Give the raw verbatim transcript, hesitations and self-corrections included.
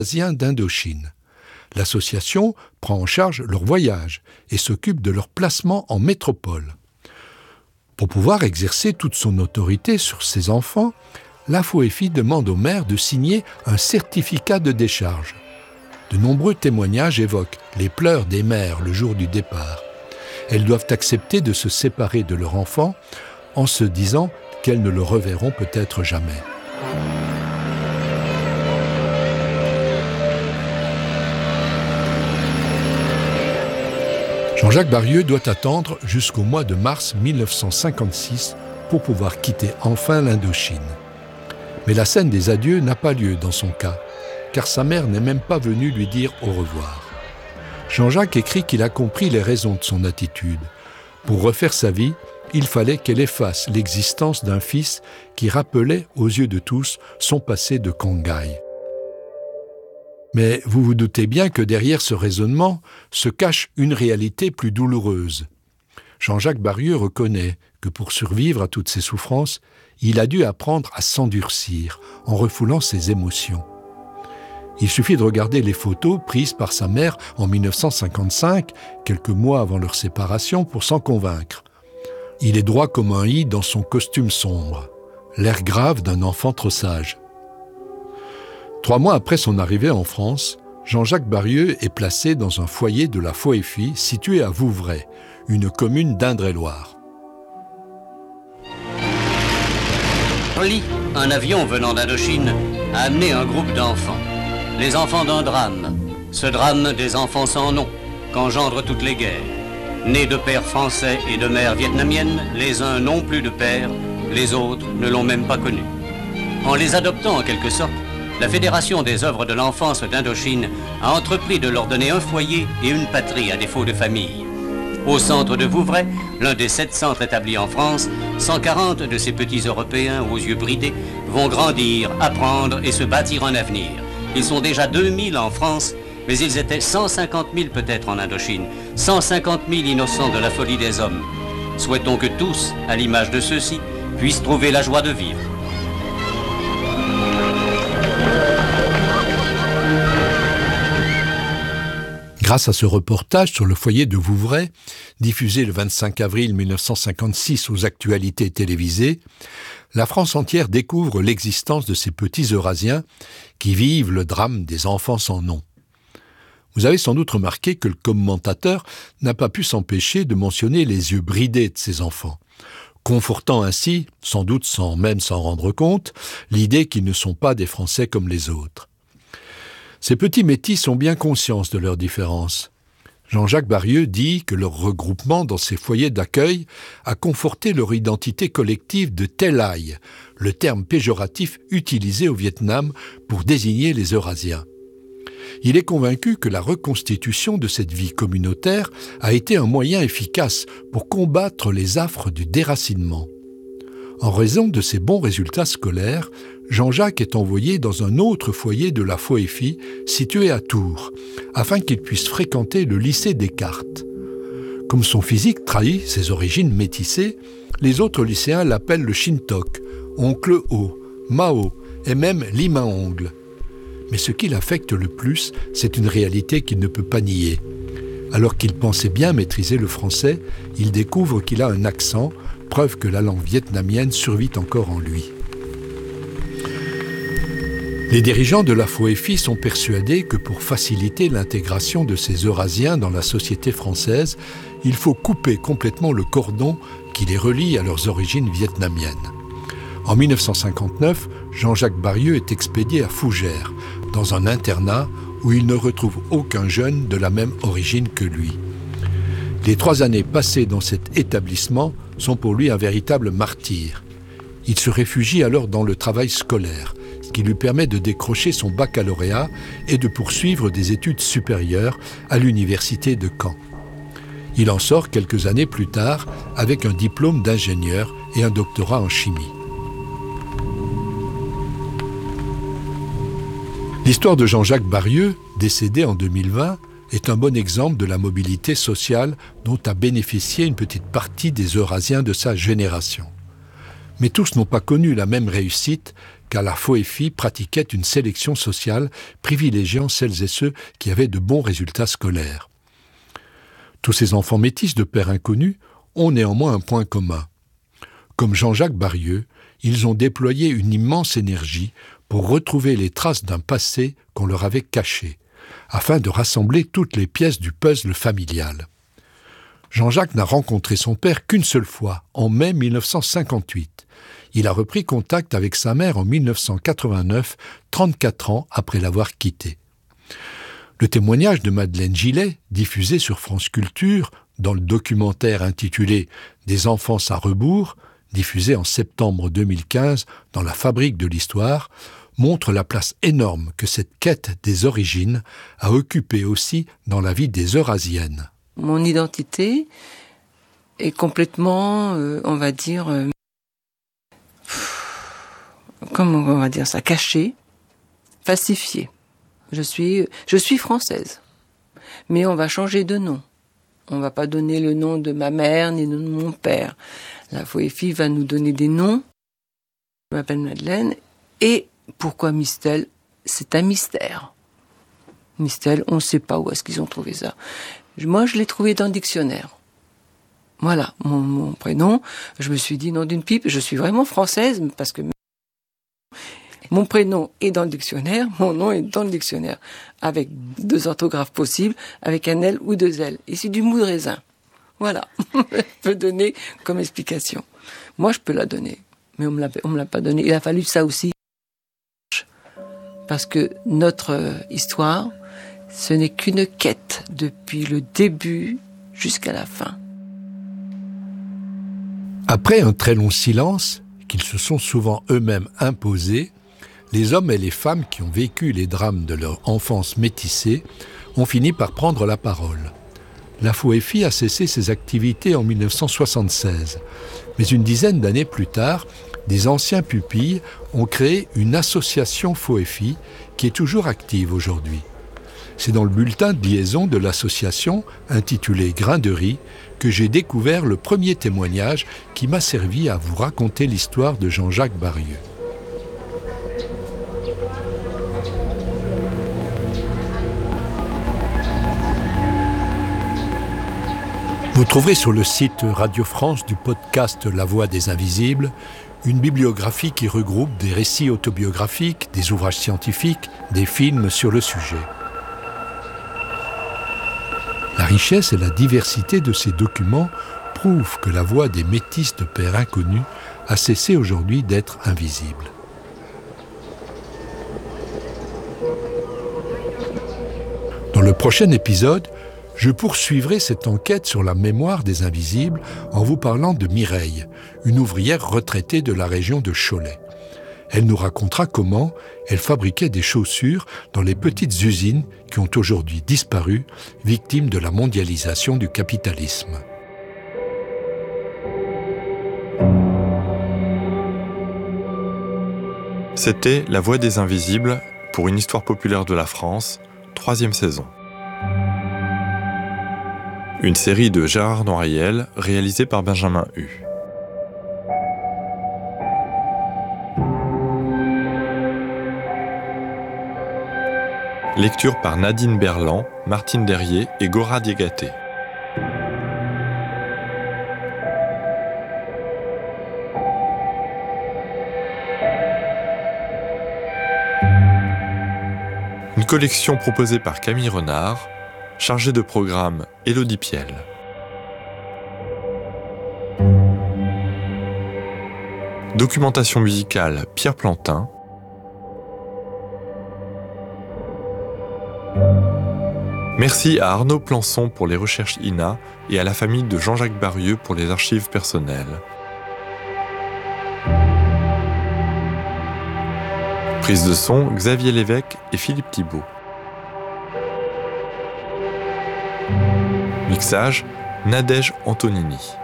Eurasiens d'Indochine. L'association prend en charge leur voyage et s'occupe de leur placement en métropole. Pour pouvoir exercer toute son autorité sur ses enfants, la FOEFI demande aux mères de signer un certificat de décharge. De nombreux témoignages évoquent les pleurs des mères le jour du départ. Elles doivent accepter de se séparer de leur enfant en se disant qu'elles ne le reverront peut-être jamais. Jean-Jacques Barrieux doit attendre jusqu'au mois de mars mille neuf cent cinquante-six pour pouvoir quitter enfin l'Indochine. Mais la scène des adieux n'a pas lieu dans son cas, car sa mère n'est même pas venue lui dire au revoir. Jean-Jacques écrit qu'il a compris les raisons de son attitude. Pour refaire sa vie, il fallait qu'elle efface l'existence d'un fils qui rappelait aux yeux de tous son passé de Kanghaï. Mais vous vous doutez bien que derrière ce raisonnement se cache une réalité plus douloureuse. Jean-Jacques Barrieux reconnaît que pour survivre à toutes ces souffrances, il a dû apprendre à s'endurcir en refoulant ses émotions. Il suffit de regarder les photos prises par sa mère en mille neuf cent cinquante-cinq, quelques mois avant leur séparation, pour s'en convaincre. Il est droit comme un i dans son costume sombre, l'air grave d'un enfant trop sage. Trois mois après son arrivée en France, Jean-Jacques Barrieux est placé dans un foyer de la FOEFI situé à Vouvray, une commune d'Indre-et-Loire. Charlie, un avion venant d'Indochine, a amené un groupe d'enfants. Les enfants d'un drame. Ce drame des enfants sans nom, qu'engendrent toutes les guerres. Nés de pères français et de mères vietnamiennes, les uns n'ont plus de père, les autres ne l'ont même pas connu. En les adoptant en quelque sorte, la Fédération des œuvres de l'enfance d'Indochine a entrepris de leur donner un foyer et une patrie à défaut de famille. Au centre de Vouvray, l'un des sept centres établis en France, cent quarante de ces petits Européens aux yeux bridés vont grandir, apprendre et se bâtir un avenir. Ils sont déjà deux mille en France, mais ils étaient cent cinquante mille peut-être en Indochine, cent cinquante mille innocents de la folie des hommes. Souhaitons que tous, à l'image de ceux-ci, puissent trouver la joie de vivre. Grâce à ce reportage sur le foyer de Vouvray, diffusé le vingt-cinq avril mille neuf cent cinquante-six aux actualités télévisées, la France entière découvre l'existence de ces petits Eurasiens qui vivent le drame des enfants sans nom. Vous avez sans doute remarqué que le commentateur n'a pas pu s'empêcher de mentionner les yeux bridés de ces enfants, confortant ainsi, sans doute sans même s'en rendre compte, l'idée qu'ils ne sont pas des Français comme les autres. Ces petits métis ont bien conscience de leurs différences. Jean-Jacques Barrieux dit que leur regroupement dans ces foyers d'accueil a conforté leur identité collective de Telaï, le terme péjoratif utilisé au Vietnam pour désigner les Eurasiens. Il est convaincu que la reconstitution de cette vie communautaire a été un moyen efficace pour combattre les affres du déracinement. En raison de ses bons résultats scolaires, Jean-Jacques est envoyé dans un autre foyer de la FOEFI situé à Tours, afin qu'il puisse fréquenter le lycée Descartes. Comme son physique trahit ses origines métissées, les autres lycéens l'appellent le Shintok, oncle O, Mao et même Lima Ongle. Mais ce qui l'affecte le plus, c'est une réalité qu'il ne peut pas nier. Alors qu'il pensait bien maîtriser le français, il découvre qu'il a un accent, preuve que la langue vietnamienne survit encore en lui. Les dirigeants de la FOEFI sont persuadés que pour faciliter l'intégration de ces Eurasiens dans la société française, il faut couper complètement le cordon qui les relie à leurs origines vietnamiennes. En mille neuf cent cinquante-neuf, Jean-Jacques Barrieux est expédié à Fougères, dans un internat où il ne retrouve aucun jeune de la même origine que lui. Les trois années passées dans cet établissement sont pour lui un véritable martyre. Il se réfugie alors dans le travail scolaire, ce qui lui permet de décrocher son baccalauréat et de poursuivre des études supérieures à l'université de Caen. Il en sort quelques années plus tard avec un diplôme d'ingénieur et un doctorat en chimie. L'histoire de Jean-Jacques Barrieux, décédé en deux mille vingt, est un bon exemple de la mobilité sociale dont a bénéficié une petite partie des Eurasiens de sa génération. Mais tous n'ont pas connu la même réussite, car la Foefie pratiquait une sélection sociale privilégiant celles et ceux qui avaient de bons résultats scolaires. Tous ces enfants métis de pères inconnus ont néanmoins un point commun. Comme Jean-Jacques Barrieux, ils ont déployé une immense énergie pour retrouver les traces d'un passé qu'on leur avait caché, afin de rassembler toutes les pièces du puzzle familial. Jean-Jacques n'a rencontré son père qu'une seule fois, en mai mille neuf cent cinquante-huit. Il a repris contact avec sa mère en mille neuf cent quatre-vingt-neuf, trente-quatre ans après l'avoir quittée. Le témoignage de Madeleine Gillet, diffusé sur France Culture, dans le documentaire intitulé « Des enfants à rebours », diffusé en septembre deux mille quinze dans La Fabrique de l'Histoire, montre la place énorme que cette quête des origines a occupée aussi dans la vie des Eurasiennes. Mon identité est complètement, euh, on va dire, euh, comment on va dire ça, cachée, falsifiée. Je suis, je suis française, mais on va changer de nom. On va pas donner le nom de ma mère ni le nom de mon père. La Foefie va nous donner des noms. Je m'appelle Madeleine. Et pourquoi Mistel ? C'est un mystère. Mistel, on ne sait pas où est-ce qu'ils ont trouvé ça. Moi, je l'ai trouvé dans le dictionnaire. Voilà, mon, mon prénom. Je me suis dit, nom d'une pipe, je suis vraiment française parce que mon prénom est dans le dictionnaire, mon nom est dans le dictionnaire, avec deux orthographes possibles, avec un L ou deux L. Et c'est du mou de raisin. Voilà, je peux donner comme explication. Moi, je peux la donner, mais on me l'a, on me l'a pas donné. Il a fallu ça aussi, parce que notre histoire, ce n'est qu'une quête depuis le début jusqu'à la fin. Après un très long silence, qu'ils se sont souvent eux-mêmes imposés, les hommes et les femmes qui ont vécu les drames de leur enfance métissée ont fini par prendre la parole. La Foefie a cessé ses activités en mille neuf cent soixante-seize, mais une dizaine d'années plus tard, des anciens pupilles ont créé une association Foefie qui est toujours active aujourd'hui. C'est dans le bulletin de liaison de l'association, intitulé Grain de riz, que j'ai découvert le premier témoignage qui m'a servi à vous raconter l'histoire de Jean-Jacques Barrieux. Vous trouverez sur le site Radio France du podcast La Voix des Invisibles une bibliographie qui regroupe des récits autobiographiques, des ouvrages scientifiques, des films sur le sujet. La richesse et la diversité de ces documents prouvent que la voix des métis de pères inconnus a cessé aujourd'hui d'être invisible. Dans le prochain épisode, je poursuivrai cette enquête sur la mémoire des invisibles en vous parlant de Mireille, une ouvrière retraitée de la région de Cholet. Elle nous racontera comment elle fabriquait des chaussures dans les petites usines qui ont aujourd'hui disparu, victimes de la mondialisation du capitalisme. C'était La Voix des Invisibles pour une histoire populaire de la France, troisième saison. Une série de Gérard Noiriel, réalisée par Benjamin Hu. Lecture par Nadine Berland, Martine Derrier et Gora Diégaté. Une collection proposée par Camille Renard, chargée de programme Élodie Piel. Documentation musicale Pierre Plantin. Merci à Arnaud Plançon pour les recherches I N A et à la famille de Jean-Jacques Barrieux pour les archives personnelles. Prise de son, Xavier Lévesque et Philippe Thibault. Mixage, Nadège Antonini.